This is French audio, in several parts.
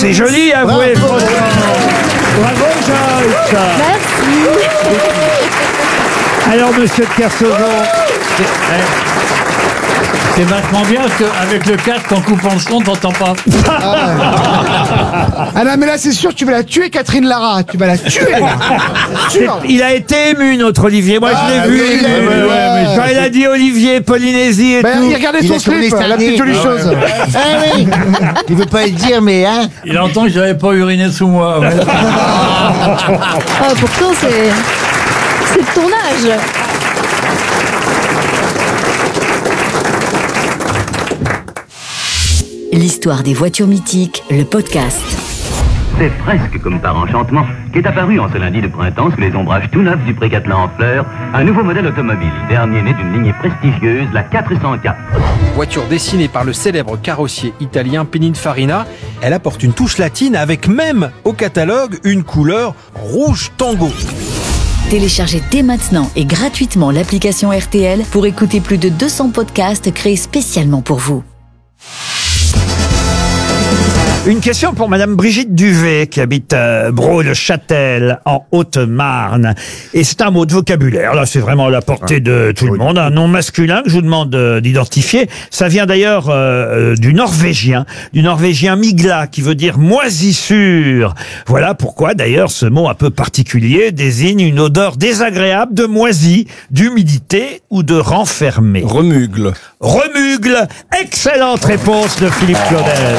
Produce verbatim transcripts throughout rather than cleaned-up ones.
C'est joli, avouez. Bravo, Bravo Joyce. Merci. Alors, monsieur de Kersauzon. C'est vachement bien parce qu'avec le casque, en coupant le son, t'entends pas. Ah non, mais là, c'est sûr, tu vas la tuer, Catherine Lara. Tu vas la tuer, là. Sûr. Il a été ému, notre Olivier. Moi, Ah, je l'ai oui, vu. il a ému, Ouais, ouais, mais ouais. quand il a dit Olivier, Polynésie et Bah, tout. il regardait Il son a tourné slip, sa la petite année. jolie Ah, chose. ouais. Ah oui. Il veut pas le dire, mais hein. Il entend que j'avais pas uriné sous moi. Ouais. Ah, pourtant, c'est. C'est de ton âge. L'histoire des voitures mythiques, le podcast. C'est presque comme par enchantement qu'est apparu en ce lundi de printemps sous les ombrages tout neufs du Pré-Catelan en fleurs un nouveau modèle automobile, dernier né d'une lignée prestigieuse, la quatre cent quatre. Voiture dessinée par le célèbre carrossier italien Pininfarina, elle apporte une touche latine avec même au catalogue une couleur rouge tango. Téléchargez dès maintenant et gratuitement l'application R T L pour écouter plus de deux cents podcasts créés spécialement pour vous. Une question pour Madame Brigitte Duvet, qui habite euh, Brault-le-Châtel, en Haute-Marne. Et c'est un mot de vocabulaire. Là, c'est vraiment à la portée de tout le monde. Un nom masculin que je vous demande euh, d'identifier. Ça vient d'ailleurs euh, du norvégien, du norvégien migla, qui veut dire moisissure. Voilà pourquoi, d'ailleurs, ce mot un peu particulier désigne une odeur désagréable de moisi, d'humidité ou de renfermé. Remugle. Remugle. Excellente réponse de Philippe Claudel.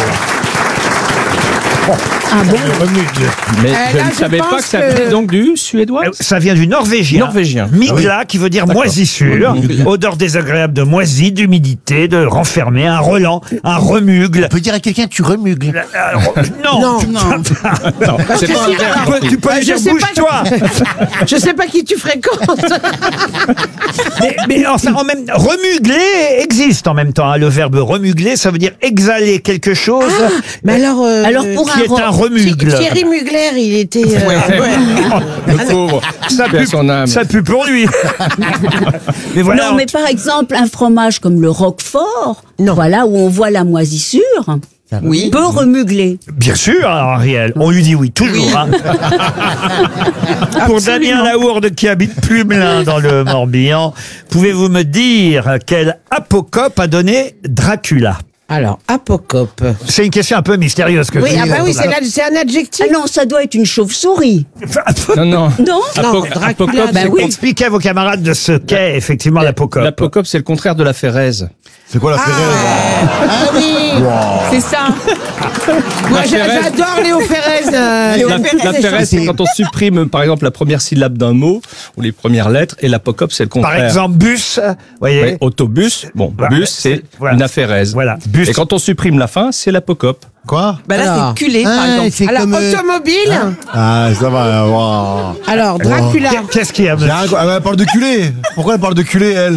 Ah bon? Mais Euh, je là, ne je savais pas pense que ça que- venait donc du suédois. Euh, Ça vient du norvégien. Norvégien. Migla, qui veut dire moisissure, odeur désagréable de moisi, d'humidité, de renfermé, un relent, un remugle. On peut dire à quelqu'un tu remugles. Euh, euh, non, Non, tu, non. C'est pas un tu verbe. peux, tu peux Bah, lui je dire sais pas- bouge-toi. Je sais pas qui tu fréquentes. mais mais enfin, en même, remugler existe en même temps. Hein. Le verbe remugler, ça veut dire exhaler quelque chose Mais alors, euh, Alors, pour qui est un remugle. Thierry Mugler, il était. euh, Le pauvre. Ça Paix à pue, son âme. ça pue pour lui. mais voilà. Non, mais par exemple, un fromage comme le Roquefort, Non. voilà, où on voit la moisissure, Oui. peut remugler. Bien sûr, Ariel. On lui dit oui, toujours. Hein. Pour Damien Laourde, qui habite Plumelin dans le Morbihan, pouvez-vous me dire quel apocope a donné Dracula? Alors, apocope. C'est une question un peu mystérieuse que Oui, je ah dis. bah oui, c'est la- c'est un adjectif. Ah non, ça doit être une chauve-souris. Non, non. Non? Apo- Dracula, Apocope, bah c'est oui. con- Expliquez à vos camarades de ce qu'est effectivement l'apocope. L'apocope, c'est le contraire de la Férèse. C'est quoi la Férèse? Ah oui, c'est ça. Moi, j'a- Férèze. j'adore Léo Férez. euh, Léo La, Férez, la c'est Férèse, c'est chanté. quand on supprime, par exemple, la première syllabe d'un mot, ou les premières lettres, et l'apocope, c'est le Par contraire. exemple, bus, voyez. Ouais, autobus, bon, Voilà, bus, c'est voilà. une affairèse. Voilà, bus. Et quand on supprime la fin, c'est l'apocope. Quoi? Bah là, Alors. c'est culé, par Ah, exemple. c'est Alors, comme. euh, automobile. Ah, ça va. wow. Alors, Dracula. Qu'est-ce qu'il y a, J'ai monsieur? rien- ah, Elle parle de culé. Pourquoi elle parle de culé, elle?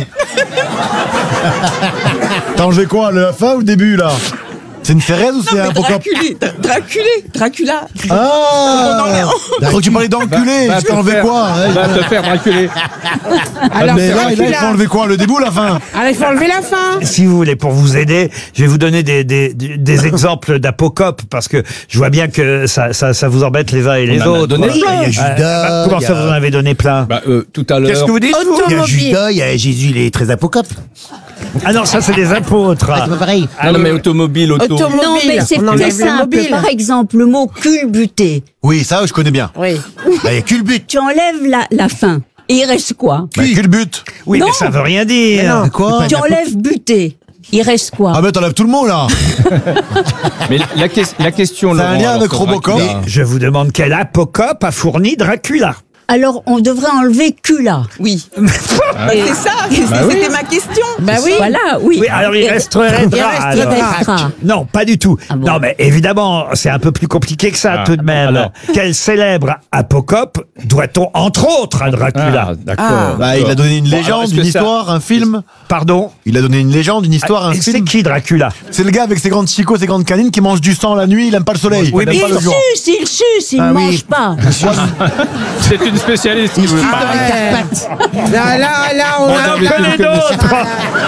T'as enlevé quoi? La fin ou le début, là? C'est une Férèse ou c'est Non, un mais apocope? Draculé, Draculé, Dracula. Ah! Je crois que tu parlais d'enculé. Va Je te t'ai enlevé faire- quoi? hein? Va te faire draculer. Alors, Mais là, là, il faut Dracula. enlever quoi? Le début ou la fin? Alors, il faut enlever la fin. Si vous voulez, pour vous aider, je vais vous donner des, des, des, des exemples d'apocope, parce que je vois bien que ça, ça, ça vous embête les uns et les en a autres. donné quoi. plein. Il y a Judas. Euh, comment il y ça, a- vous en avez donné plein? Bah, euh, tout à l'heure. Qu'est-ce que vous dites, vous? Il y a Automobile. Judas, il y a Jésus, il est très apocope. Ah non, ça, c'est des apôtres. Ah, c'est pas pareil. Non, non, mais automobile, auto. Automobile. Non, mais c'est On très enlève le simple. mobile. Par exemple, le mot culbuté. Oui, ça, je connais bien. Oui. Bah, il y a culbut. Tu enlèves la, la fin. Et il reste quoi? Bah, culbute. Oui, Non. mais ça veut rien dire. C'est quoi? Tu enlèves buté. Il reste quoi? Ah, mais t'enlèves tout le monde, là. Mais la, que- la question, C'est un Laurent, lien alors, avec sur Robocop. Dracula. Je vous demande quel apocope a fourni Dracula. Alors, on devrait enlever cula. Oui. Bah, c'est ça, c'était ma question. Bah oui. Voilà, oui. Oui, alors il Et- resterait Il Dra, resterait alors. restera. Non, pas du tout. Ah bon. Non, mais évidemment, c'est un peu plus compliqué que ça Ah, tout de même. alors. Quel célèbre apocope doit-on, entre autres, à Dracula? Ah, d'accord. Bah, il a donné une Bon, alors, légende, est-ce que une ça- histoire, un film. Pardon? Il a donné une légende, une histoire, un Et c'est film. qui Dracula? C'est le gars avec ses grandes chicots, ses grandes canines qui mange du sang la nuit, il aime pas le soleil. Oui, il aime mais pas Il le jour. suce, il suce, il Ah ne oui. mange pas. C'est une spécialiste qui veut pas. Là, là, là, on Bon, a. non, mais Connais tu le connais. d'autres.